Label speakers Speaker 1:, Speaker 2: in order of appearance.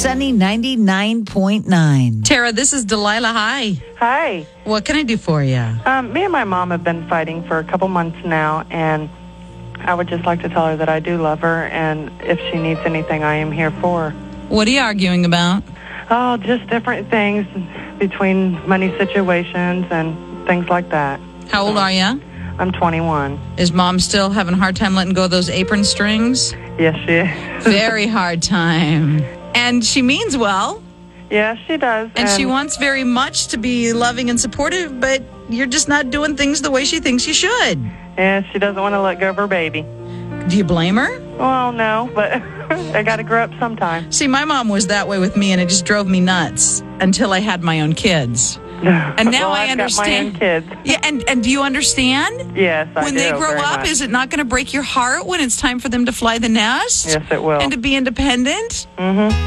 Speaker 1: Sunny 99.9.
Speaker 2: Tara, this is Delilah. Hi.
Speaker 3: Hi.
Speaker 2: What can I do for you?
Speaker 3: Me and my mom have been fighting for a couple months now, and I would just like to tell her that I do love her, and if she needs anything, I am here for her.
Speaker 2: What are you arguing about?
Speaker 3: Oh, just different things between money situations and things like that.
Speaker 2: How old are you?
Speaker 3: I'm 21.
Speaker 2: Is Mom still having a hard time letting go of those apron strings?
Speaker 3: Yes, she is.
Speaker 2: Very hard time. And she means well.
Speaker 3: Yes, she does.
Speaker 2: And she wants very much to be loving and supportive, but you're just not doing things the way she thinks you should.
Speaker 3: Yeah, she doesn't want to let go of her baby.
Speaker 2: Do you blame her?
Speaker 3: Well, no, but I got to grow up sometime.
Speaker 2: See, my mom was that way with me, and it just drove me nuts until I had my own kids. And now I understand.
Speaker 3: Got my own kids.
Speaker 2: Yeah, and do you understand?
Speaker 3: Yes, I do.
Speaker 2: When they grow
Speaker 3: very
Speaker 2: up,
Speaker 3: much.
Speaker 2: is it not going to break your heart when it's time for them to fly the nest?
Speaker 3: Yes, it will.
Speaker 2: And to be independent?
Speaker 3: Mm-hmm.